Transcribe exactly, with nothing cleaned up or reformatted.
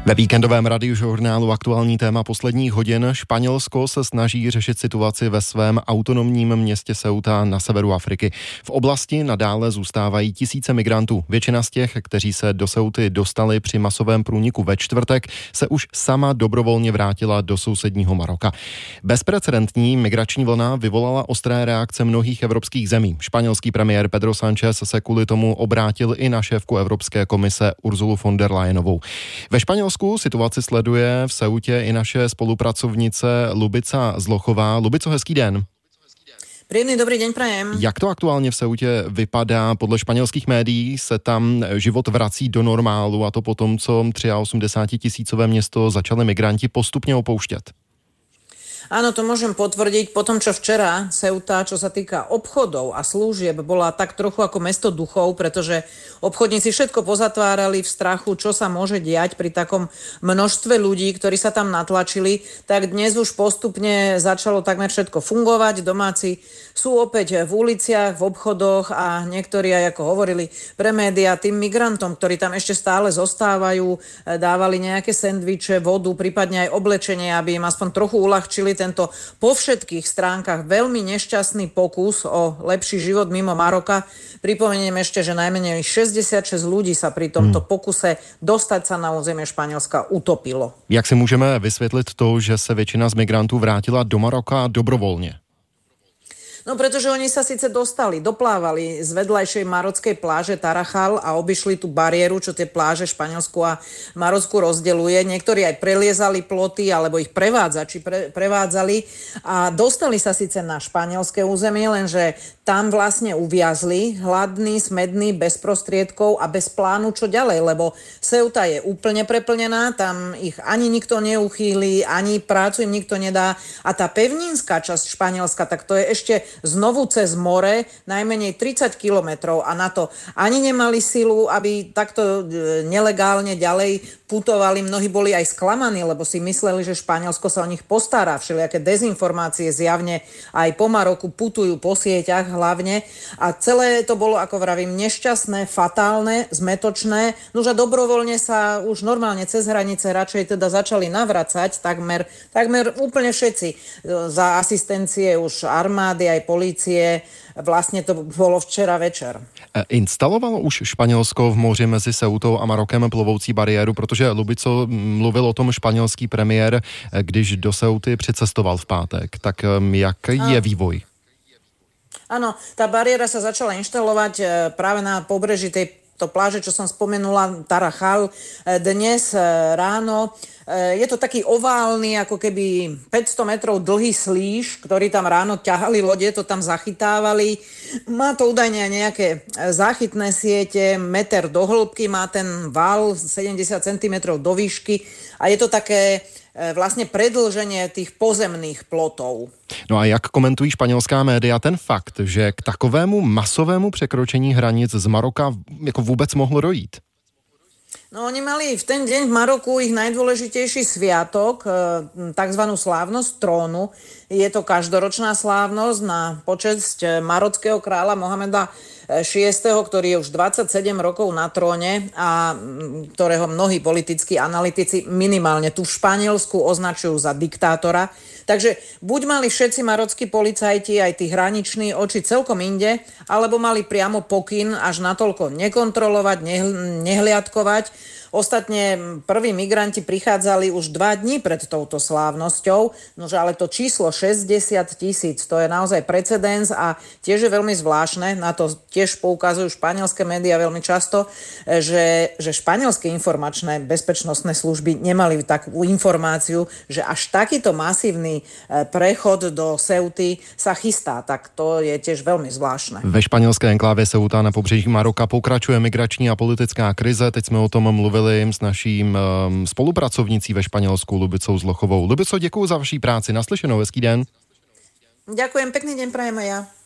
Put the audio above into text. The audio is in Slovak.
Ve víkendovém radiožurnálu Aktuální téma posledních hodin Španělsko se snaží řešit situaci ve svém autonomním městě Ceuta na severu Afriky. V oblasti nadále zůstávají tisíce migrantů. Většina z těch, kteří se do Ceuty dostali při masovém průniku ve čtvrtek, se už sama dobrovolně vrátila do sousedního Maroka. Bezprecedentní migrační vlna vyvolala ostré reakce mnohých evropských zemí. Španělský premiér Pedro Sánchez se kvůli tomu obrátil i na šéfku Evropské komise Ursulu von der Leyenovou. Ve Španělsku situaci sleduje v Ceutě i naše spolupracovnice Lubica Zlochová. Lubico, hezký den. Príjemný dobrý deň prajem. Jak to aktuálně v Ceutě vypadá? Podle španělských médií se tam život vrací do normálu, a to po tom, co osemdesiattisícové město začali migranti postupně opouštět. Áno, to môžem potvrdiť. Po tom, čo včera Ceuta, čo sa týka obchodov a služieb, bola tak trochu ako mesto duchov, pretože obchodníci všetko pozatvárali v strachu, čo sa môže diať pri takom množstve ľudí, ktorí sa tam natlačili, tak dnes už postupne začalo takmer všetko fungovať. Domáci sú opäť v uliciach, v obchodoch a niektorí, aj ako hovorili pre médiá, tým migrantom, ktorí tam ešte stále zostávajú, dávali nejaké sendviče, vodu, prípadne aj oblečenie, aby im aspoň trochu uľahčili tento po všetkých stránkach veľmi nešťastný pokus o lepší život mimo Maroka. Pripomeniem ešte, že najmenej šesťdesiatšesť ľudí sa pri tomto pokuse dostať sa na územie Španělska utopilo. Jak si můžeme vysvětlit to, že se většina z migrantů vrátila do Maroka dobrovolně? No pretože oni sa síce dostali, doplávali z vedľajšej marockej pláže Tarajal a obišli tú bariéru, čo tie pláže Španielsku a Marocku rozdeľuje. Niektorí aj preliezali ploty, alebo ich prevádzači pre, prevádzali a dostali sa síce na španielské územie, lenže tam vlastne uviazli, hladní, smední, bez prostriedkov a bez plánu, čo ďalej, lebo Ceuta je úplne preplnená, tam ich ani nikto neuchýli, ani prácu im nikto nedá a tá pevninská časť Španielska, tak to je ešte znovu cez more, najmenej tridsať kilometrov a na to ani nemali silu, aby takto nelegálne ďalej putovali. Mnohí boli aj sklamaní, lebo si mysleli, že Španielsko sa o nich postará. Všelijaké dezinformácie zjavne aj po Maroku putujú po sieťach hlavne a celé to bolo, ako vravím, nešťastné, fatálne, zmetočné. Nože dobrovoľne sa už normálne cez hranice radšej teda začali navracať takmer, takmer úplne všetci za asistencie už armády aj polície. Vlastne to bolo včera večer. Instalovalo už Španělsko v moři mezi Ceutou a Marokem plovoucí bariéru, protože Lubico mluvil o tom španělský premiér, když do Ceuty přicestoval v pátek. Tak jak je vývoj? Áno, tá bariéra sa začala inštalovať práve na pobreží tej to pláže, čo som spomenula, Tarajal, dnes ráno. Je to taký oválny, ako keby päťsto metrov dlhý slíž, ktorý tam ráno ťahali lode, to tam zachytávali. Má to údajne nejaké záchytné siete, meter do hĺbky, má ten val sedemdesiat centimetrov do výšky a je to také vlastne predĺženie tých pozemných plotov. No a jak komentují španělská média ten fakt, že k takovému masovému překročení hranic z Maroka jako vůbec mohlo dojít? No oni mali v ten deň v Maroku ich najdôležitejší sviatok, takzvanú slávnosť trónu. Je to každoročná slávnosť na počesť marockého kráľa Mohameda šiesteho, ktorý je už dvadsaťsedem rokov na tróne a ktorého mnohí politickí analytici minimálne tu v Španielsku označujú za diktátora. Takže buď mali všetci marockí policajti, aj tí hraniční, oči celkom inde, alebo mali priamo pokyn až natoľko nekontrolovať, nehliadkovať. Ostatne prví migranti prichádzali už dva dni pred touto slávnosťou, nože ale to číslo šesťdesiat tisíc, to je naozaj precedens a tiež je veľmi zvláštne, na to tiež poukazujú španielské médiá veľmi často, že, že španielské informačné bezpečnostné služby nemali takú informáciu, že až takýto masívny prechod do Ceuty sa chystá, tak to je tiež veľmi zvláštne. Ve španělské enklávě Ceuta na pobřeží Maroka pokračuje migrační a politická krize, teď jsme o tom mluvili s naším um, spolupracovnicí ve Španělsku Lubicou Zlochovou. Lubico, děkuju za vaší práci. Naslyšenou, hezký den. Ďakujem, pekný deň prajem aj ja.